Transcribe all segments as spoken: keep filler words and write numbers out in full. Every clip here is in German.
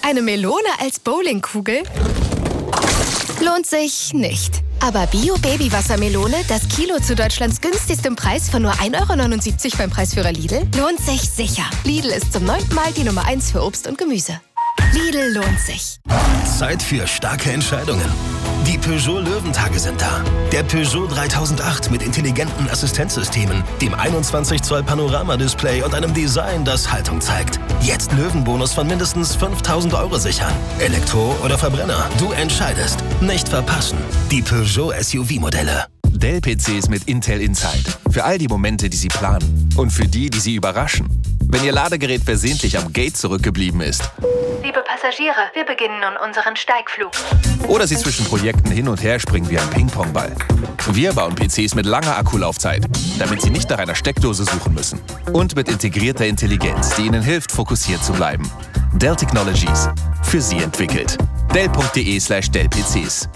Eine Melone als Bowlingkugel? Lohnt sich nicht. Aber Bio-Baby-Wassermelone, das Kilo zu Deutschlands günstigstem Preis von nur ein Euro neunundsiebzig beim Preisführer Lidl, lohnt sich sicher. Lidl ist zum neunten Mal die Nummer eins für Obst und Gemüse. Lidl lohnt sich. Zeit für starke Entscheidungen. Die Peugeot Löwentage sind da. Der Peugeot dreitausendacht mit intelligenten Assistenzsystemen, dem einundzwanzig Zoll Panoramadisplay und einem Design, das Haltung zeigt. Jetzt Löwenbonus von mindestens fünftausend Euro sichern. Elektro oder Verbrenner, du entscheidest. Nicht verpassen. Die Peugeot S U V-Modelle. Dell-P Cs mit Intel Inside. Für all die Momente, die Sie planen. Und für die, die Sie überraschen. Wenn Ihr Ladegerät versehentlich am Gate zurückgeblieben ist. Liebe Passagiere, wir beginnen nun unseren Steigflug. Oder Sie zwischen Projekten hin und her springen wie ein Ping-Pong-Ball. Wir bauen P Cs mit langer Akkulaufzeit, damit Sie nicht nach einer Steckdose suchen müssen. Und mit integrierter Intelligenz, die Ihnen hilft, fokussiert zu bleiben. Dell Technologies. Für Sie entwickelt. Dell.de slash Dell-PCs.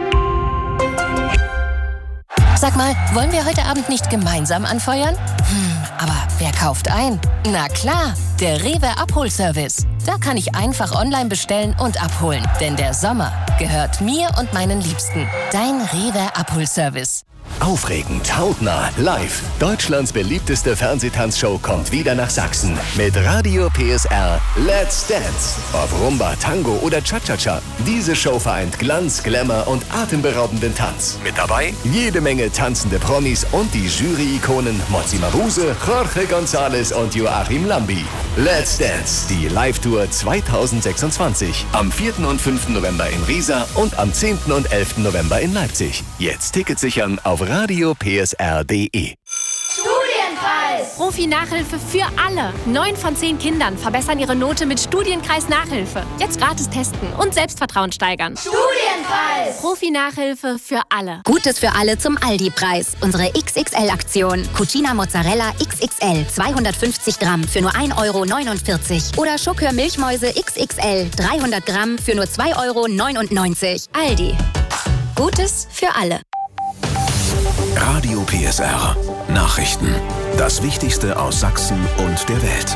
Sag mal, wollen wir heute Abend nicht gemeinsam anfeuern? Hm, aber wer kauft ein? Na klar, der Rewe Abholservice. Da kann ich einfach online bestellen und abholen. Denn der Sommer gehört mir und meinen Liebsten. Dein Rewe Abholservice. Aufregend, hautnah, live. Deutschlands beliebteste Fernsehtanzshow kommt wieder nach Sachsen. Mit Radio P S R Let's Dance. Ob Rumba, Tango oder Cha-Cha-Cha. Diese Show vereint Glanz, Glamour und atemberaubenden Tanz. Mit dabei jede Menge tanzende Promis und die Jury-Ikonen Mozzi Mabuse, Jorge González und Joachim Lambi. Let's Dance, die Live-Tour zweitausendsechsundzwanzig. Am vierten und fünften November in Riesa und am zehnten und elften November in Leipzig. Jetzt Tickets sichern auf radio p s r punkt d e. Studienpreis! Profi-Nachhilfe für alle. Neun von zehn Kindern verbessern ihre Note mit Studienkreis-Nachhilfe. Jetzt gratis testen und Selbstvertrauen steigern. Studienpreis! Profi-Nachhilfe für alle. Gutes für alle zum Aldi-Preis. Unsere X X L-Aktion. Cucina Mozzarella X X L zweihundertfünfzig Gramm für nur ein Euro neunundvierzig. Oder Schokör Milchmäuse X X L dreihundert Gramm für nur zwei Euro neunundneunzig. Aldi. Gutes für alle. Radio P S R. Nachrichten. Das Wichtigste aus Sachsen und der Welt.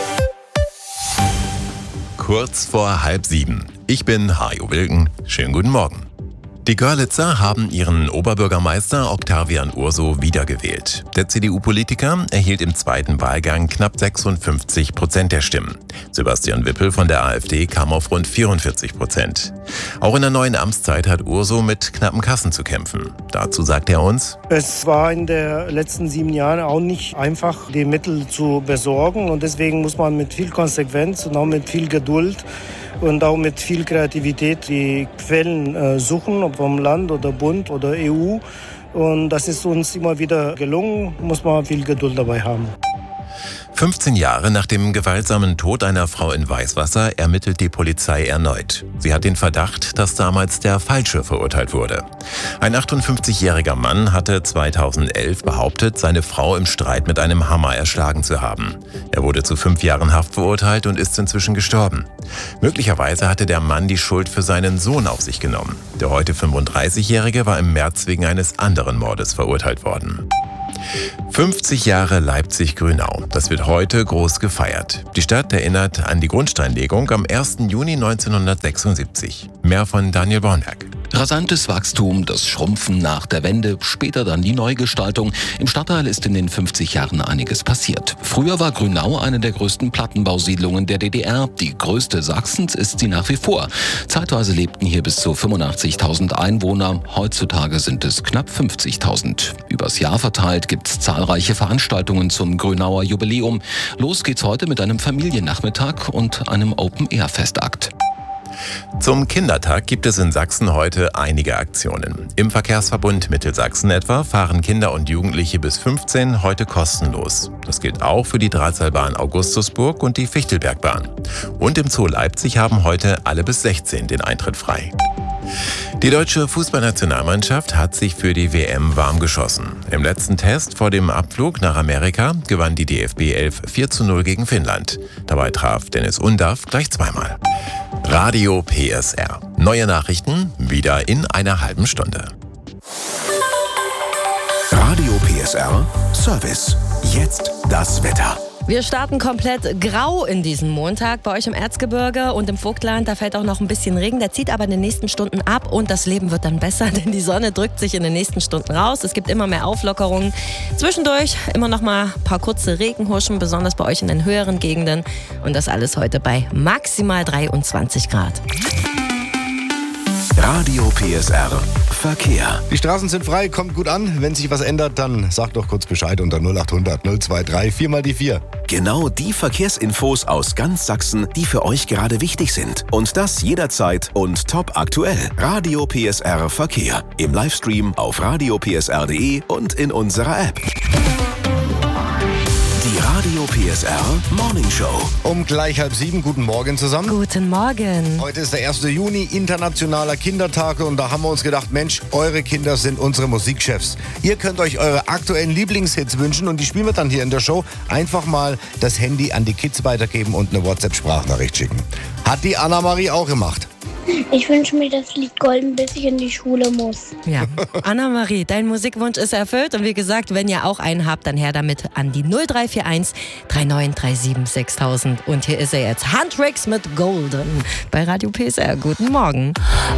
Kurz vor halb sieben. Ich bin Hajo Wilken. Schönen guten Morgen. Die Görlitzer haben ihren Oberbürgermeister Octavian Urso wiedergewählt. Der C D U-Politiker erhielt im zweiten Wahlgang knapp sechsundfünfzig Prozent der Stimmen. Sebastian Wippel von der A f D kam auf rund vierundvierzig Prozent. Auch in der neuen Amtszeit hat Urso mit knappen Kassen zu kämpfen. Dazu sagt er uns: Es war in den letzten sieben Jahren auch nicht einfach, die Mittel zu besorgen. Und deswegen muss man mit viel Konsequenz und auch mit viel Geduld und auch mit viel Kreativität die Quellen äh, suchen, ob vom Land oder Bund oder E U. Und das ist uns immer wieder gelungen, muss man viel Geduld dabei haben. fünfzehn Jahre nach dem gewaltsamen Tod einer Frau in Weißwasser ermittelt die Polizei erneut. Sie hat den Verdacht, dass damals der Falsche verurteilt wurde. Ein achtundfünfzigjähriger Mann hatte zweitausendelf behauptet, seine Frau im Streit mit einem Hammer erschlagen zu haben. Er wurde zu fünf Jahren Haft verurteilt und ist inzwischen gestorben. Möglicherweise hatte der Mann die Schuld für seinen Sohn auf sich genommen. Der heute fünfunddreißigjährige war im März wegen eines anderen Mordes verurteilt worden. fünfzig Jahre Leipzig-Grünau. Das wird heute groß gefeiert. Die Stadt erinnert an die Grundsteinlegung am ersten Juni neunzehnhundertsechsundsiebzig. Mehr von Daniel Bornberg. Rasantes Wachstum, das Schrumpfen nach der Wende, später dann die Neugestaltung. Im Stadtteil ist in den fünfzig Jahren einiges passiert. Früher war Grünau eine der größten Plattenbausiedlungen der D D R. Die größte Sachsens ist sie nach wie vor. Zeitweise lebten hier bis zu fünfundachtzigtausend Einwohner. Heutzutage sind es knapp fünfzigtausend. Übers Jahr verteilt gibt es zahlreiche Veranstaltungen zum Grünauer Jubiläum. Los geht's heute mit einem Familiennachmittag und einem Open-Air-Festakt. Zum Kindertag gibt es in Sachsen heute einige Aktionen. Im Verkehrsverbund Mittelsachsen etwa fahren Kinder und Jugendliche bis fünfzehn heute kostenlos. Das gilt auch für die Drahtseilbahn Augustusburg und die Fichtelbergbahn. Und im Zoo Leipzig haben heute alle bis sechzehn den Eintritt frei. Die deutsche Fußballnationalmannschaft hat sich für die W M warm geschossen. Im letzten Test vor dem Abflug nach Amerika gewann die D F B elf vier zu null gegen Finnland. Dabei traf Dennis Undaff gleich zweimal. Radio P S R. Neue Nachrichten wieder in einer halben Stunde. Radio P S R Service. Jetzt das Wetter. Wir starten komplett grau in diesem Montag. Bei euch im Erzgebirge und im Vogtland, da fällt auch noch ein bisschen Regen. Der zieht aber in den nächsten Stunden ab und das Leben wird dann besser, denn die Sonne drückt sich in den nächsten Stunden raus. Es gibt immer mehr Auflockerungen. Zwischendurch immer noch mal ein paar kurze Regenhuschen, besonders bei euch in den höheren Gegenden. Und das alles heute bei maximal dreiundzwanzig Grad. Radio P S R Verkehr. Die Straßen sind frei, kommt gut an. Wenn sich was ändert, dann sagt doch kurz Bescheid unter null acht hundert null zwei drei vier mal die vier. Genau die Verkehrsinfos aus ganz Sachsen, die für euch gerade wichtig sind. Und das jederzeit und top aktuell. Radio P S R Verkehr. Im Livestream auf radio p s r punkt d e und in unserer App. Die Radio P S R Morning Show. Um gleich halb sieben. Guten Morgen zusammen. Guten Morgen. Heute ist der erste Juni, internationaler Kindertag. Und da haben wir uns gedacht, Mensch, eure Kinder sind unsere Musikchefs. Ihr könnt euch eure aktuellen Lieblingshits wünschen und die spielen wir dann hier in der Show. Einfach mal das Handy an die Kids weitergeben und eine WhatsApp-Sprachnachricht schicken. Hat die Anna-Marie auch gemacht. Ich wünsche mir das Lied Golden, bis ich in die Schule muss. Ja, Anna-Marie, dein Musikwunsch ist erfüllt. Und wie gesagt, wenn ihr auch einen habt, dann her damit an die null drei vier eins drei neun drei sieben sechstausend. Und hier ist er jetzt, Handtricks mit Golden bei Radio P S R. Guten Morgen.